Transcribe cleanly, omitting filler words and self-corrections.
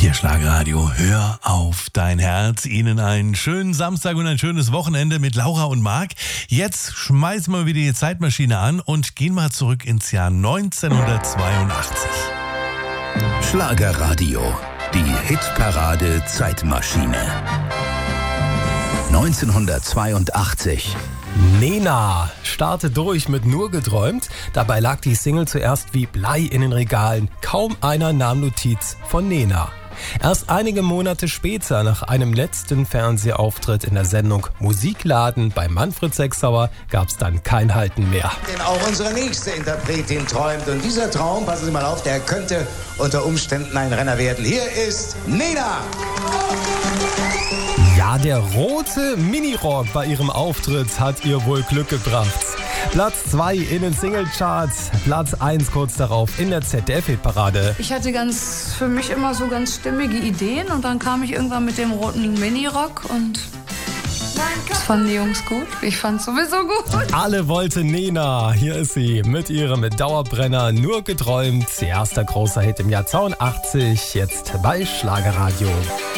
Hier Schlagerradio, hör auf dein Herz. Ihnen einen schönen Samstag und ein schönes Wochenende mit Laura und Marc. Jetzt schmeißen wir wieder die Zeitmaschine an und gehen mal zurück ins Jahr 1982. Schlagerradio, die Hitparade Zeitmaschine. 1982. Nena startet durch mit Nur geträumt. Dabei lag die Single zuerst wie Blei in den Regalen. Kaum einer nahm Notiz von Nena. Erst einige Monate später, nach einem letzten Fernsehauftritt in der Sendung Musikladen bei Manfred Sechsauer, gab es dann kein Halten mehr. Denn auch unsere nächste Interpretin träumt. Und dieser Traum, passen Sie mal auf, der könnte unter Umständen ein Renner werden. Hier ist Nena! Ja, der rote Minirock bei ihrem Auftritt hat ihr wohl Glück gebracht. Platz 2 in den Singlecharts, Platz 1 kurz darauf in der ZDF-Hitparade. Ich hatte für mich immer so ganz stimmige Ideen und dann kam ich irgendwann mit dem roten Minirock und das fanden die Jungs gut. Ich fand's sowieso gut. Alle wollten Nena. Hier ist sie mit ihrem Dauerbrenner Nur geträumt. Ihr erster großer Hit im Jahr 82, jetzt bei Schlagerradio.